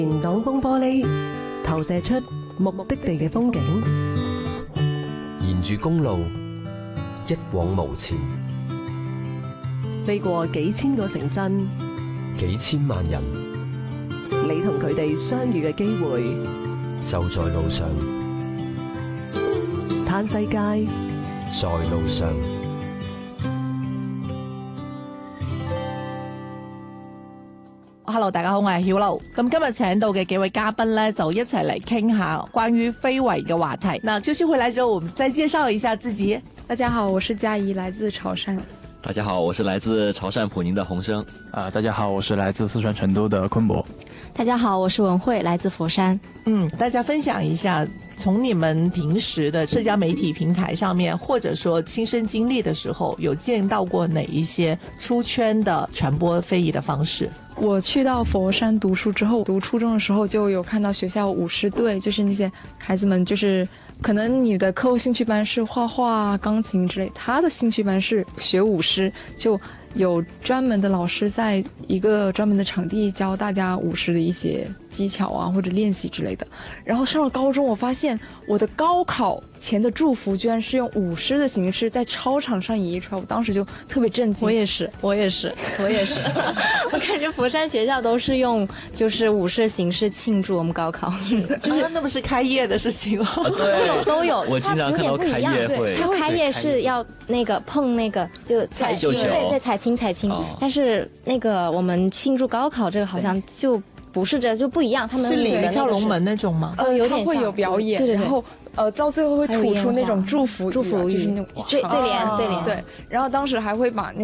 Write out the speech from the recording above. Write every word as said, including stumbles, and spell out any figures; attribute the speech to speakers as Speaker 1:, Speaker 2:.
Speaker 1: 前擋風玻璃投射出目的地嘅風景，
Speaker 2: 沿住公路一往無前，
Speaker 1: 飛過幾千個城鎮，
Speaker 2: 幾千萬人，
Speaker 1: 你同佢哋相遇嘅機會
Speaker 2: 就在路上。
Speaker 1: 嘆世界
Speaker 2: 在路上。
Speaker 3: Hello， 大家好，我係曉露。咁今日請到嘅幾位嘉賓咧，就一齊嚟傾下關於非遺嘅話題。那休息回來之後，我們再介紹一下自己。
Speaker 4: 大家好，我是嘉怡，來自潮汕。
Speaker 5: 大家好，我是來自潮汕普寧的洪生。
Speaker 6: 啊、呃，大家好，我是來自四川成都的坤博。
Speaker 7: 大家好，我是文慧，來自佛山。
Speaker 3: 嗯，大家分享一下，從你們平時的社交媒體平台上面，或者說親身經歷的時候，有見到過哪一些出圈的傳播非遺的方式？
Speaker 4: 我去到佛山讀書之後，讀初中的時候就有看到學校舞獅隊，就是那些孩子們，就是可能你的課後興趣班是畫畫、鋼琴之類，他的興趣班是學舞獅，就有專門的老師在一個專門的場地教大家舞獅的一些技巧啊，或者練習之類的。然後上了高中，我發現我的高考前的祝福居然是用舞獅的形式在操場上演繹出來，我當時就特別震驚。
Speaker 7: 我也是，我也是，我也是。我感覺佛山學校都是用就是舞獅形式慶祝我們高考。
Speaker 3: 就是那不是開業的事情哦。
Speaker 7: 都有都有，
Speaker 5: 我經常看到開業會，
Speaker 7: 他開業是要那個碰那個就踩青，對對，踩青踩青。但是那個我們慶祝高考這個好像就不是這就不一樣，他們
Speaker 3: 是裡面跳龍門那種嗎？
Speaker 4: 呃，有點會有表演，
Speaker 7: 對對對，
Speaker 4: 然後呃到最後會吐出那種祝福
Speaker 7: 祝福語，
Speaker 4: 就是那種
Speaker 7: 對對聯對聯，
Speaker 4: 對，然後當時還會把那